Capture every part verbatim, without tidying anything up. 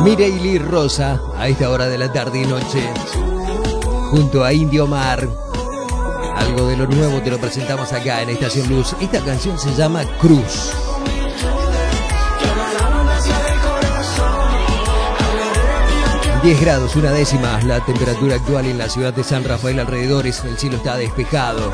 Mireille Rosa, a esta hora de la tarde y noche, junto a Indio Mar. Algo de lo nuevo te lo presentamos acá en Estación Luz. Esta canción se llama Cruz. diez grados, una décima, la temperatura actual en la ciudad de San Rafael, alrededores, el cielo está despejado.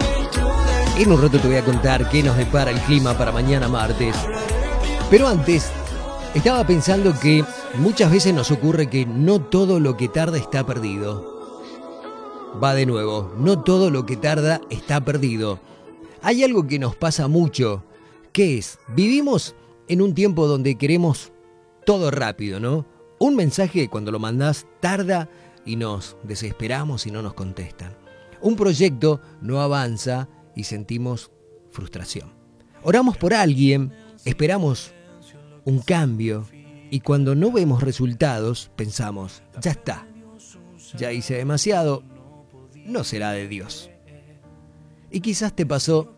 En un rato te voy a contar qué nos depara el clima para mañana martes. Pero antes, estaba pensando que muchas veces nos ocurre que no todo lo que tarda está perdido. Va de nuevo, no todo lo que tarda está perdido. Hay algo que nos pasa mucho, que es, vivimos en un tiempo donde queremos todo rápido, ¿no? Un mensaje cuando lo mandás tarda y nos desesperamos y no nos contestan. Un proyecto no avanza y sentimos frustración. Oramos por alguien, esperamos un cambio y cuando no vemos resultados pensamos, ya está, ya hice demasiado, no será de Dios. Y quizás te pasó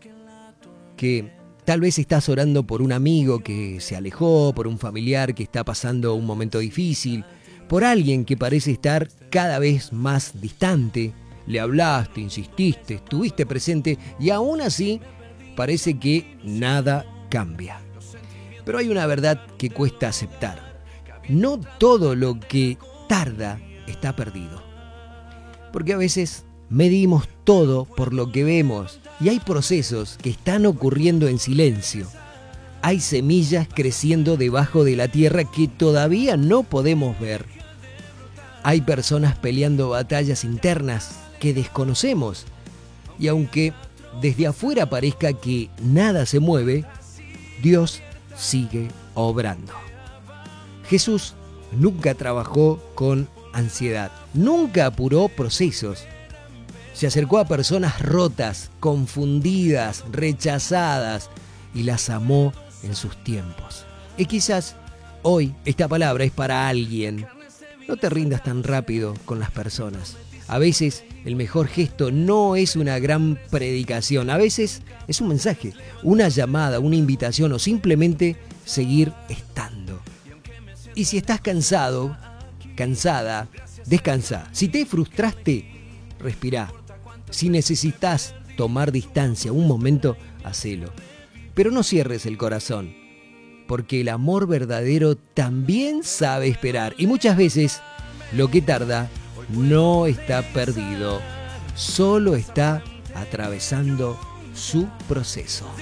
que tal vez estás orando por un amigo que se alejó, por un familiar que está pasando un momento difícil, por alguien que parece estar cada vez más distante. Le hablaste, insististe, estuviste presente y aún así parece que nada cambia. Pero hay una verdad que cuesta aceptar. No todo lo que tarda está perdido. Porque a veces medimos todo por lo que vemos y hay procesos que están ocurriendo en silencio. Hay semillas creciendo debajo de la tierra que todavía no podemos ver. Hay personas peleando batallas internas que desconocemos. Y aunque desde afuera parezca que nada se mueve, Dios sigue obrando. Jesús nunca trabajó con ansiedad, nunca apuró procesos. Se acercó a personas rotas, confundidas, rechazadas y las amó en sus tiempos. Y quizás hoy esta palabra es para alguien. No te rindas tan rápido con las personas. A veces el mejor gesto no es una gran predicación. A veces es un mensaje, una llamada, una invitación o simplemente seguir estando. Y si estás cansado, cansada, descansa. Si te frustraste, respirá. Si necesitas tomar distancia un momento, hacelo. Pero no cierres el corazón, porque el amor verdadero también sabe esperar. Y muchas veces lo que tarda no está perdido, solo está atravesando su proceso.